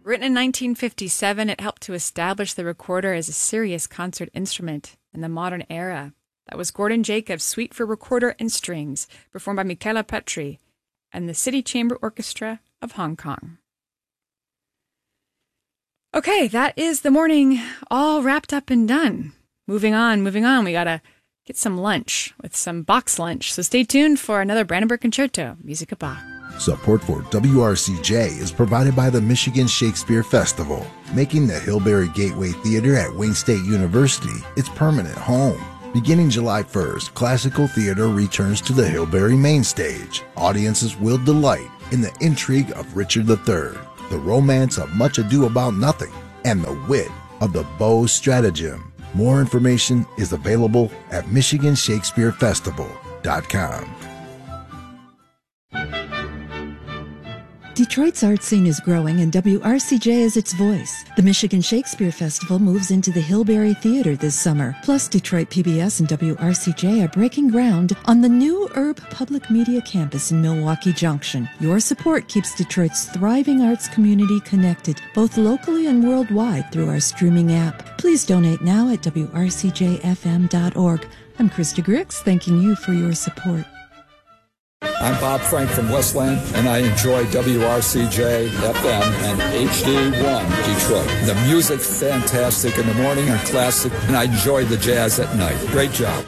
Written in 1957, it helped to establish the recorder as a serious concert instrument in the modern era. That was Gordon Jacobs' Suite for Recorder and Strings, performed by Michaela Petri and the City Chamber Orchestra of Hong Kong. Okay, that is the morning all wrapped up and done. Moving on. We gotta get some lunch with some box lunch. So stay tuned for another Brandenburg Concerto, Musica Bach. Support for WRCJ is provided by the Michigan Shakespeare Festival, making the Hillberry Gateway Theater at Wayne State University its permanent home. Beginning July 1st, classical theater returns to the Hillberry main stage. Audiences will delight in the intrigue of Richard III, the romance of Much Ado About Nothing, and the wit of the Beaux Stratagem. More information is available at MichiganShakespeareFestival.com. Detroit's art scene is growing and WRCJ is its voice. The Michigan Shakespeare Festival moves into the Hillberry Theater this summer. Plus, Detroit PBS and WRCJ are breaking ground on the new Herb Public Media campus in Milwaukee Junction. Your support keeps Detroit's thriving arts community connected, both locally and worldwide, through our streaming app. Please donate now at WRCJFM.org. I'm Krista Grix, thanking you for your support. I'm Bob Frank from Westland, and I enjoy WRCJ FM and HD1 Detroit. The music's fantastic in the morning and classic, and I enjoy the jazz at night. Great job.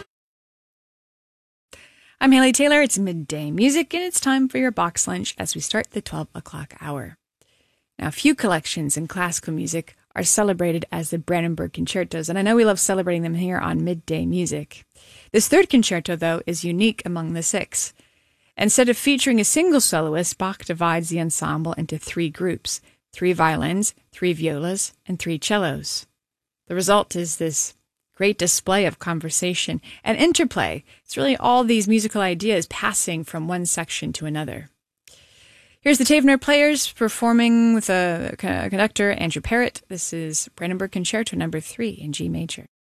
I'm Haley Taylor. It's Midday Music, and it's time for your box lunch as we start the 12 o'clock hour. Now, few collections in classical music are celebrated as the Brandenburg Concertos, and I know we love celebrating them here on Midday Music. This third concerto, though, is unique among the six. Instead of featuring a single soloist, Bach divides the ensemble into three groups: 3 violins, 3 violas, and 3 cellos. The result is this great display of conversation and interplay. It's really all these musical ideas passing from one section to another. Here's the Tavener Players performing with a conductor, Andrew Parrott. This is Brandenburg Concerto No. 3 in G major.